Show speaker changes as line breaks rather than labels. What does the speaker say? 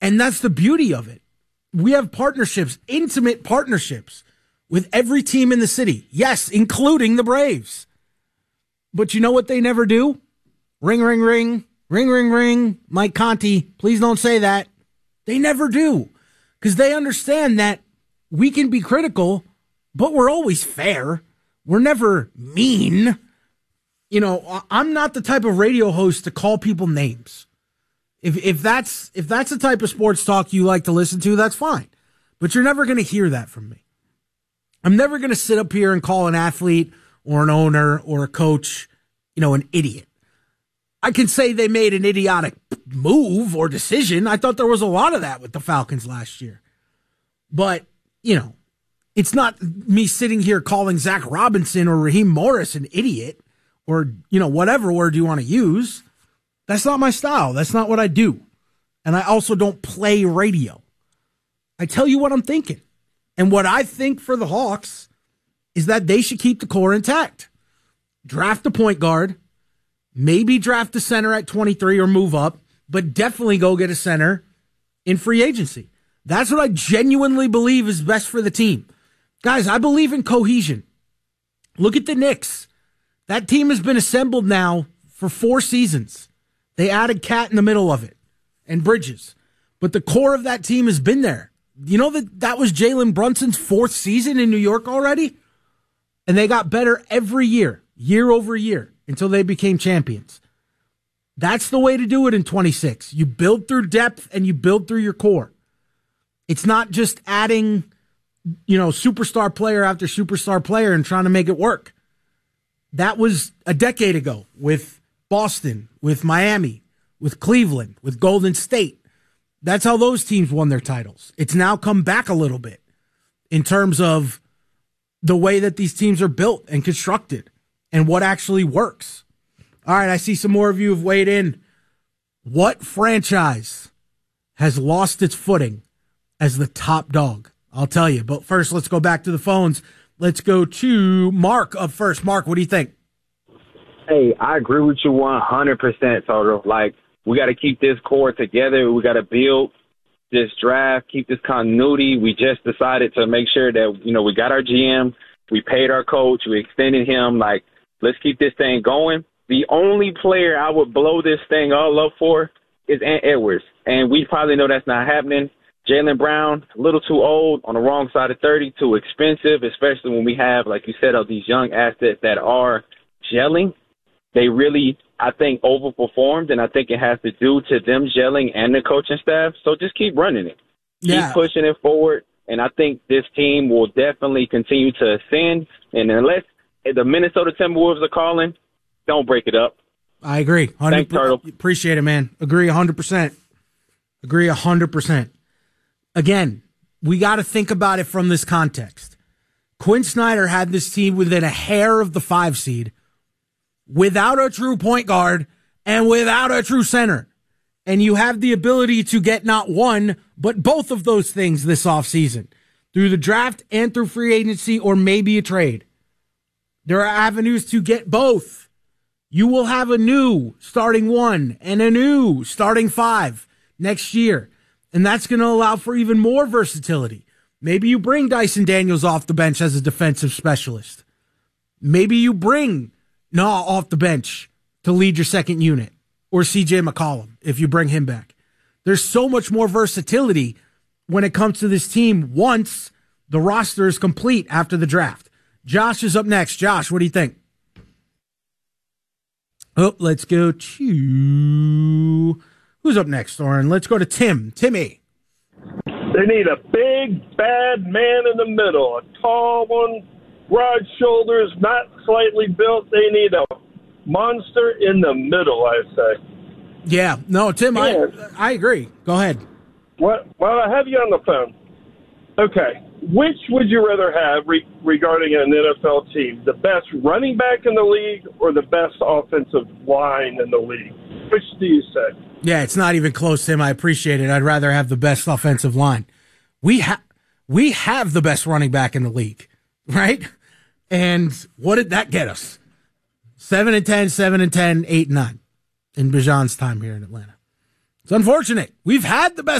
And that's the beauty of it. We have partnerships, intimate partnerships with every team in the city. Yes, including the Braves. But you know what they never do? Ring, ring, ring, ring, ring, ring. Mike Conti, please don't say that. They never do. Because they understand that we can be critical, but we're always fair. We're never mean. You know, I'm not the type of radio host to call people names. If that's the type of sports talk you like to listen to, that's fine. But you're never going to hear that from me. I'm never going to sit up here and call an athlete or an owner or a coach, you know, an idiot. I can say they made an idiotic move or decision. I thought there was a lot of that with the Falcons last year. But, you know, it's not me sitting here calling Zach Robinson or Raheem Morris an idiot or, you know, whatever word you want to use. That's not my style. That's not what I do. And I also don't play radio. I tell you what I'm thinking. And what I think for the Hawks is that they should keep the core intact. Draft a point guard, maybe draft a center at 23 or move up, but definitely go get a center in free agency. That's what I genuinely believe is best for the team. Guys, I believe in cohesion. Look at the Knicks. That team has been assembled now for 4 seasons. They added Cat in the middle of it and Bridges. But the core of that team has been there. You know that was Jalen Brunson's 4th season in New York already? And they got better every year, year over year, until they became champions. That's the way to do it in 26. You build through depth and you build through your core. It's not just adding, you know, superstar player after superstar player and trying to make it work. That was a decade ago with Boston, with Miami, with Cleveland, with Golden State. That's how those teams won their titles. It's now come back a little bit in terms of the way that these teams are built and constructed and what actually works. All right, I see some more of you have weighed in. What franchise has lost its footing as the top dog? I'll tell you. But first, let's go back to the phones. Let's go to Mark up first. Mark, what do you think?
Hey, I agree with you 100%, sort of. Like, we got to keep this core together. We got to build this draft, keep this continuity. We just decided to make sure that, you know, we got our GM, we paid our coach, we extended him. Like, let's keep this thing going. The only player I would blow this thing all up for is Ant Edwards, and we probably know that's not happening. Jaylen Brown, a little too old, on the wrong side of 30, too expensive, especially when we have, like you said, of these young assets that are gelling. They really, I think, overperformed, and I think it has to do to them gelling and the coaching staff. So just keep running it. Yeah. Keep pushing it forward, and I think this team will definitely continue to ascend. And unless the Minnesota Timberwolves are calling, don't break it up.
I agree.
Thanks, Turtle.
Appreciate it, man. Agree 100%. Agree 100%. Again, we got to think about it from this context. Quinn Snyder had this team within a hair of the 5 seed, without a true point guard and without a true center. And you have the ability to get not one, but both of those things this offseason, through the draft and through free agency or maybe a trade. There are avenues to get both. You will have a new starting 1 and a new starting 5 next year. And that's going to allow for even more versatility. Maybe you bring Dyson Daniels off the bench as a defensive specialist. Maybe you bring Nah off the bench to lead your second unit, or CJ McCollum if you bring him back. There's so much more versatility when it comes to this team once the roster is complete after the draft. Josh is up next. Josh, what do you think? Oh, let's go to... Who's up next, Thorin? Let's go to Tim. Timmy.
They need a big, bad man in the middle, a tall one, broad shoulders, not slightly built. They need a monster in the middle, I say.
Yeah. No, Tim, I agree. Go ahead.
Well, I have you on the phone. Okay. Which would you rather have regarding an NFL team? The best running back in the league or the best offensive line in the league? Which do you say?
Yeah, it's not even close, Tim. I appreciate it. I'd rather have the best offensive line. We have the best running back in the league, right? And what did that get us? 7-10, 7-10, 8-9 in Bijan's time here in Atlanta. It's unfortunate. We've had the best